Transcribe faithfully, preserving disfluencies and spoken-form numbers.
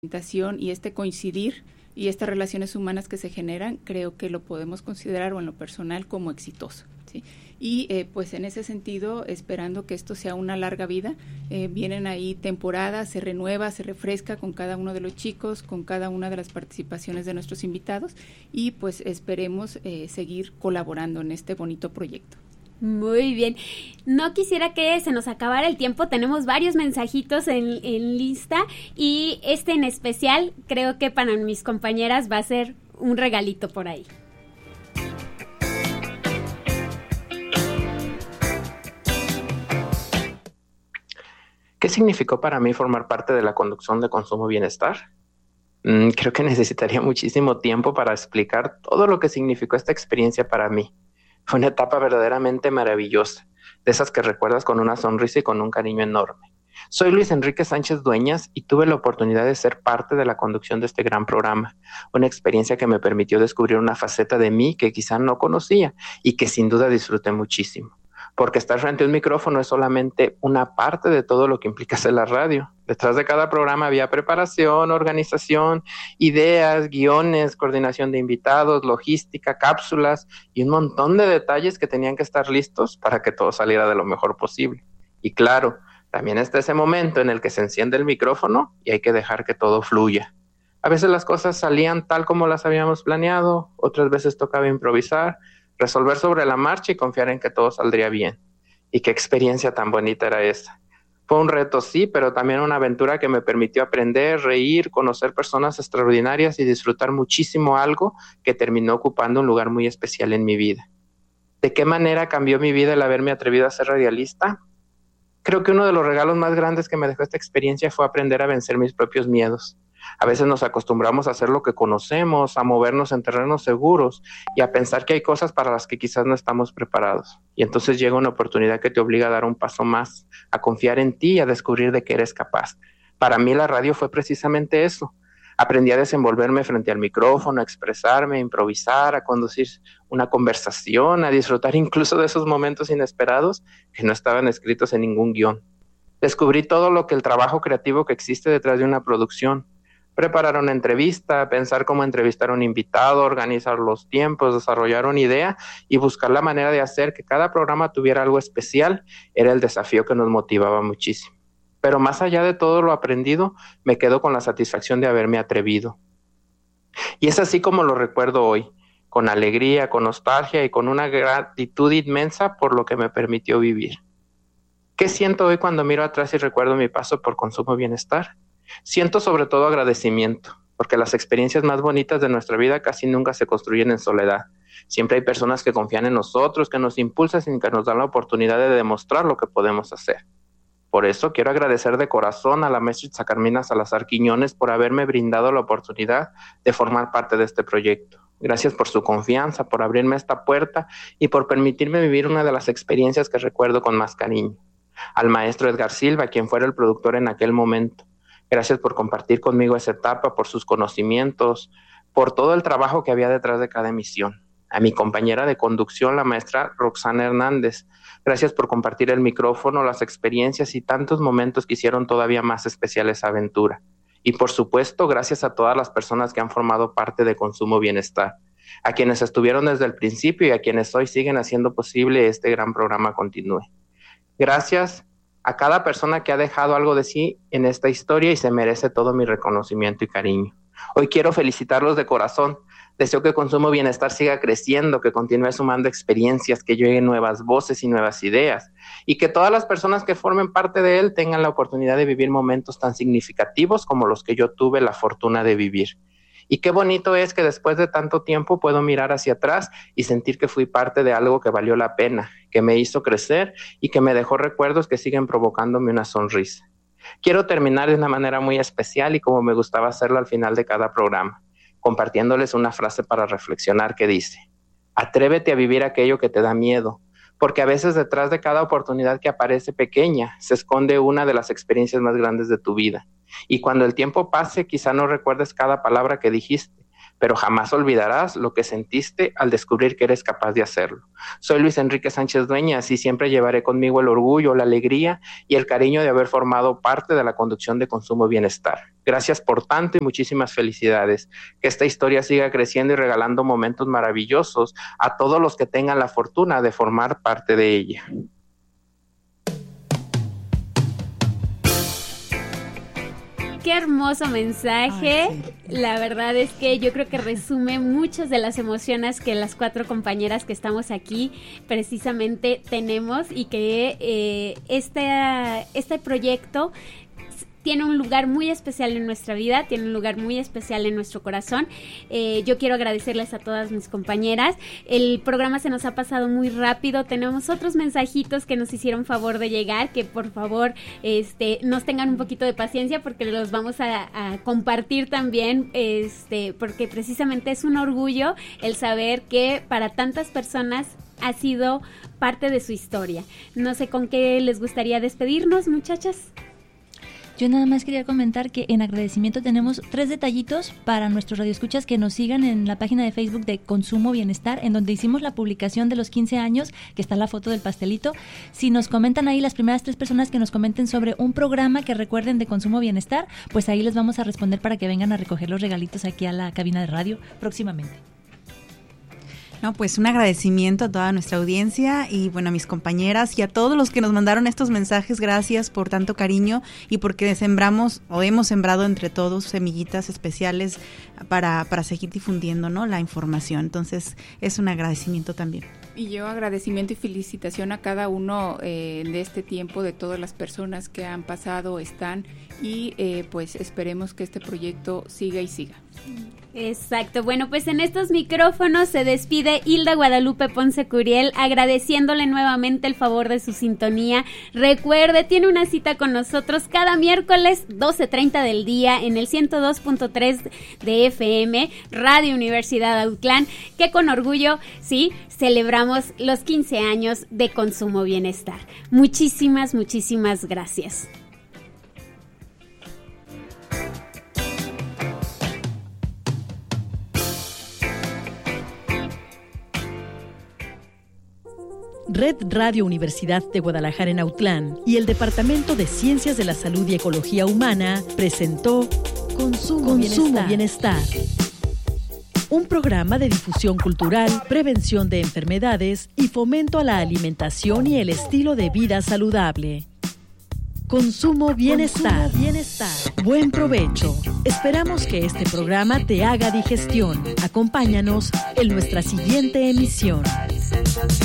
y este coincidir y estas relaciones humanas que se generan, creo que lo podemos considerar, o en lo personal, como exitoso, ¿sí? Y eh, pues en ese sentido, esperando que esto sea una larga vida, eh, vienen ahí temporadas, se renueva, se refresca con cada uno de los chicos, con cada una de las participaciones de nuestros invitados, y pues esperemos eh, seguir colaborando en este bonito proyecto. Muy bien. No quisiera que se nos acabara el tiempo. Tenemos varios mensajitos en, en lista y este en especial creo que para mis compañeras va a ser un regalito por ahí. ¿Qué significó para mí formar parte de la conducción de Consumo Bienestar? Mm, creo que necesitaría muchísimo tiempo para explicar todo lo que significó esta experiencia para mí. Fue una etapa verdaderamente maravillosa, de esas que recuerdas con una sonrisa y con un cariño enorme. Soy Luis Enrique Sánchez Dueñas y tuve la oportunidad de ser parte de la conducción de este gran programa, una experiencia que me permitió descubrir una faceta de mí que quizá no conocía y que sin duda disfruté muchísimo. Porque estar frente a un micrófono es solamente una parte de todo lo que implica hacer la radio. Detrás de cada programa había preparación, organización, ideas, guiones, coordinación de invitados, logística, cápsulas y un montón de detalles que tenían que estar listos para que todo saliera de lo mejor posible. Y claro, también está ese momento en el que se enciende el micrófono y hay que dejar que todo fluya. A veces las cosas salían tal como las habíamos planeado, otras veces tocaba improvisar, resolver sobre la marcha y confiar en que todo saldría bien. Y qué experiencia tan bonita era esa. Fue un reto, sí, pero también una aventura que me permitió aprender, reír, conocer personas extraordinarias y disfrutar muchísimo algo que terminó ocupando un lugar muy especial en mi vida. ¿De qué manera cambió mi vida el haberme atrevido a ser radialista? Creo que uno de los regalos más grandes que me dejó esta experiencia fue aprender a vencer mis propios miedos. A veces nos acostumbramos a hacer lo que conocemos, a movernos en terrenos seguros y a pensar que hay cosas para las que quizás no estamos preparados. Y entonces llega una oportunidad que te obliga a dar un paso más, a confiar en ti y a descubrir de qué eres capaz. Para mí la radio fue precisamente eso. Aprendí a desenvolverme frente al micrófono, a expresarme, a improvisar, a conducir una conversación, a disfrutar incluso de esos momentos inesperados que no estaban escritos en ningún guión. Descubrí todo lo que el trabajo creativo que existe detrás de una producción. Preparar una entrevista, pensar cómo entrevistar a un invitado, organizar los tiempos, desarrollar una idea y buscar la manera de hacer que cada programa tuviera algo especial era el desafío que nos motivaba muchísimo. Pero más allá de todo lo aprendido, me quedo con la satisfacción de haberme atrevido. Y es así como lo recuerdo hoy, con alegría, con nostalgia y con una gratitud inmensa por lo que me permitió vivir. ¿Qué siento hoy cuando miro atrás y recuerdo mi paso por Consumo Bienestar? Siento sobre todo agradecimiento, porque las experiencias más bonitas de nuestra vida casi nunca se construyen en soledad. Siempre hay personas que confían en nosotros, que nos impulsan y que nos dan la oportunidad de demostrar lo que podemos hacer. Por eso quiero agradecer de corazón a la maestra Itza Carmina Salazar Quiñones por haberme brindado la oportunidad de formar parte de este proyecto. Gracias por su confianza, por abrirme esta puerta y por permitirme vivir una de las experiencias que recuerdo con más cariño. Al maestro Edgar Silva, quien fuera el productor en aquel momento. Gracias por compartir conmigo esa etapa, por sus conocimientos, por todo el trabajo que había detrás de cada emisión. A mi compañera de conducción, la maestra Roxana Hernández. Gracias por compartir el micrófono, las experiencias y tantos momentos que hicieron todavía más especial esa aventura. Y por supuesto, gracias a todas las personas que han formado parte de Consumo Bienestar, a quienes estuvieron desde el principio y a quienes hoy siguen haciendo posible este gran programa continúe. Gracias a cada persona que ha dejado algo de sí en esta historia y se merece todo mi reconocimiento y cariño. Hoy quiero felicitarlos de corazón. Deseo que Consumo Bienestar siga creciendo, que continúe sumando experiencias, que lleguen nuevas voces y nuevas ideas, y que todas las personas que formen parte de él tengan la oportunidad de vivir momentos tan significativos como los que yo tuve la fortuna de vivir. Y qué bonito es que después de tanto tiempo puedo mirar hacia atrás y sentir que fui parte de algo que valió la pena, que me hizo crecer y que me dejó recuerdos que siguen provocándome una sonrisa. Quiero terminar de una manera muy especial y como me gustaba hacerlo al final de cada programa, compartiéndoles una frase para reflexionar que dice: atrévete a vivir aquello que te da miedo, porque a veces detrás de cada oportunidad que aparece pequeña se esconde una de las experiencias más grandes de tu vida. Y cuando el tiempo pase, quizá no recuerdes cada palabra que dijiste, pero jamás olvidarás lo que sentiste al descubrir que eres capaz de hacerlo. Soy Luis Enrique Sánchez Dueñas y siempre llevaré conmigo el orgullo, la alegría y el cariño de haber formado parte de la conducción de Consumo Bienestar. Gracias por tanto y muchísimas felicidades. Que esta historia siga creciendo y regalando momentos maravillosos a todos los que tengan la fortuna de formar parte de ella. Qué hermoso mensaje. Ay, sí. La verdad es que yo creo que resume muchas de las emociones que las cuatro compañeras que estamos aquí precisamente tenemos y que eh, este, este proyecto tiene un lugar muy especial en nuestra vida, tiene un lugar muy especial en nuestro corazón. Eh, yo quiero agradecerles a todas mis compañeras. El programa se nos ha pasado muy rápido. Tenemos otros mensajitos que nos hicieron favor de llegar, que por favor este, nos tengan un poquito de paciencia porque los vamos a, a compartir también, este, porque precisamente es un orgullo el saber que para tantas personas ha sido parte de su historia. No sé con qué les gustaría despedirnos, muchachas. Yo nada más quería comentar que en agradecimiento tenemos tres detallitos para nuestros radioescuchas que nos sigan en la página de Facebook de Consumo Bienestar, en donde hicimos la publicación de los quince años, que está la foto del pastelito. Si nos comentan ahí las primeras tres personas que nos comenten sobre un programa que recuerden de Consumo Bienestar, pues ahí les vamos a responder para que vengan a recoger los regalitos aquí a la cabina de radio próximamente. No, pues un agradecimiento a toda nuestra audiencia y bueno, a mis compañeras y a todos los que nos mandaron estos mensajes. Gracias por tanto cariño y porque sembramos o hemos sembrado entre todos semillitas especiales para, para seguir difundiendo, ¿no?, la información. Entonces es un agradecimiento también. Y yo agradecimiento y felicitación a cada uno eh, de este tiempo, de todas las personas que han pasado, están y eh, pues esperemos que este proyecto siga y siga. Exacto, bueno, pues en estos micrófonos se despide Hilda Guadalupe Ponce Curiel, agradeciéndole nuevamente el favor de su sintonía. Recuerde, tiene una cita con nosotros cada miércoles doce treinta del día en el ciento dos punto tres de F M, Radio Universidad Autlán, que con orgullo, sí, celebramos los quince años de Consumo Bienestar. Muchísimas, muchísimas gracias. Red Radio Universidad de Guadalajara en Autlán y el Departamento de Ciencias de la Salud y Ecología Humana presentó Consumo, Consumo Bienestar. Bienestar. Un programa de difusión cultural, prevención de enfermedades y fomento a la alimentación y el estilo de vida saludable. Consumo Bienestar. Consumo Bienestar. Buen provecho. Esperamos que este programa te haga digestión. Acompáñanos en nuestra siguiente emisión.